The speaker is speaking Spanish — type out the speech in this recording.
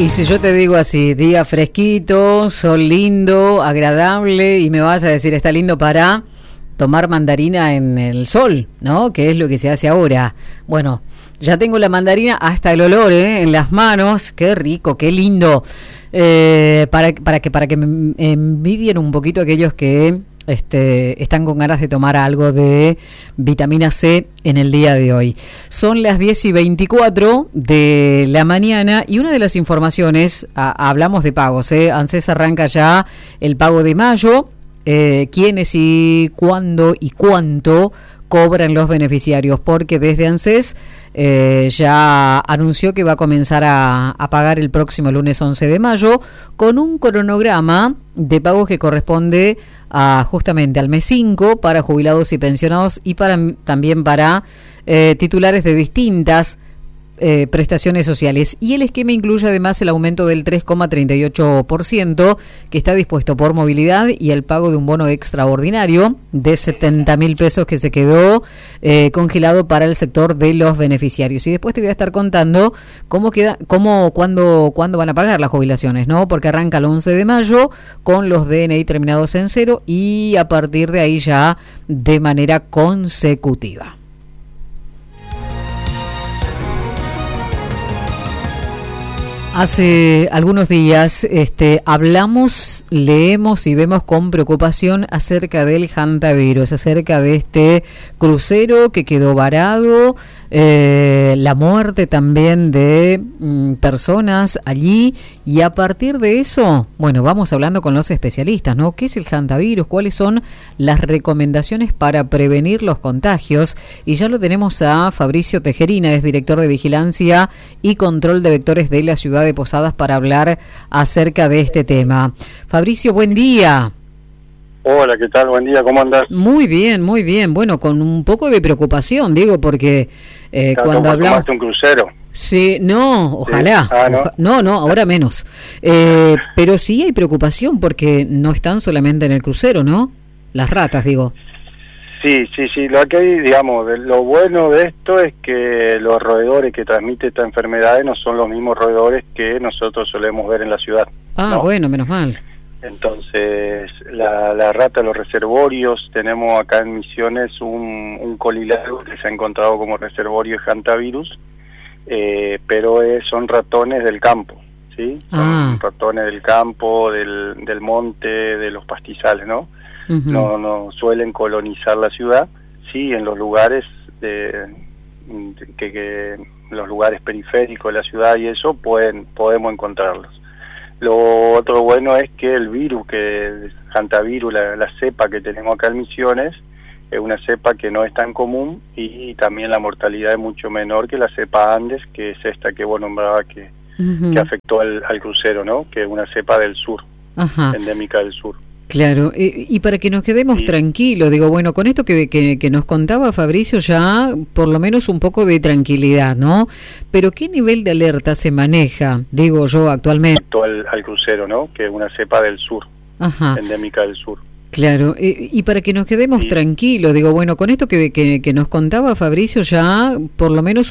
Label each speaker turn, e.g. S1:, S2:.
S1: Y si yo te digo así, día fresquito, sol lindo, agradable, y me vas a decir, está lindo para tomar mandarina en el sol, ¿no? Que es lo que se hace ahora. Bueno, ya tengo la mandarina hasta el olor, en las manos. Qué rico, qué lindo. Para que me envidien un poquito aquellos que están con ganas de tomar algo de vitamina C en el día de hoy. Son las 10:24 de la mañana y una de las informaciones, hablamos de pagos, ANSES arranca ya el pago de mayo, quiénes y cuándo y cuánto cobran los beneficiarios, porque desde ANSES ya anunció que va a comenzar a pagar el próximo lunes 11 de mayo con un cronograma de pagos que corresponde justamente al mes 5 para jubilados y pensionados y también para titulares de distintas prestaciones sociales. Y el esquema incluye además el aumento del 3,38% que está dispuesto por movilidad y el pago de un bono extraordinario de 70.000 pesos que se quedó congelado para el sector de los beneficiarios. Y después te voy a estar contando cuándo van a pagar las jubilaciones, ¿no? Porque arranca el 11 de mayo con los DNI terminados en 0 y a partir de ahí ya de manera consecutiva. Hace algunos días hablamos, leemos y vemos con preocupación acerca del hantavirus, acerca de este crucero que quedó varado, la muerte también de personas allí, y a partir de eso, bueno, vamos hablando con los especialistas, ¿no? ¿Qué es el hantavirus? ¿Cuáles son las recomendaciones para prevenir los contagios? Y ya lo tenemos a Fabricio Tejerina, es director de Vigilancia y Control de Vectores de la ciudad de Posadas, para hablar acerca de este tema. Fabricio, buen día.
S2: Hola, ¿qué tal? Buen día, ¿cómo andás?
S1: Muy bien, muy bien. Bueno, con un poco de preocupación, digo, porque cuando hablamos...
S2: ¿Tomaste un crucero?
S1: Sí, no, ojalá.
S2: Sí.
S1: No, ahora menos. Pero sí hay preocupación porque no están solamente en el crucero, ¿no? Las ratas, digo.
S2: Sí. Lo que hay, digamos, lo bueno de esto es que los roedores que transmiten esta enfermedad no son los mismos roedores que nosotros solemos ver en la ciudad. ¿no?
S1: Bueno, menos mal.
S2: Entonces, la rata, los reservorios, tenemos acá en Misiones un colilago que se ha encontrado como reservorio de hantavirus, pero son ratones del campo, ¿sí? Son ratones del campo, del monte, de los pastizales, ¿no? Uh-huh. No suelen colonizar la ciudad, sí, en los lugares los lugares periféricos de la ciudad y eso podemos encontrarlos. Lo otro bueno es que el virus, hantavirus, la cepa que tenemos acá en Misiones, es una cepa que no es tan común y también la mortalidad es mucho menor que la cepa Andes, que es esta que vos nombrabas que afectó al crucero, ¿no? Que es una cepa del sur, endémica del sur.
S1: Claro, y para que nos quedemos tranquilos, digo, bueno, con esto que nos contaba Fabricio ya por lo menos un poco de tranquilidad, ¿no? Pero ¿qué nivel de alerta se maneja, digo yo, actualmente?
S2: Al crucero, ¿no? Que es una cepa del sur, endémica del sur.
S1: Claro, y para que nos quedemos tranquilos, digo, bueno, con esto que nos contaba Fabricio ya por lo menos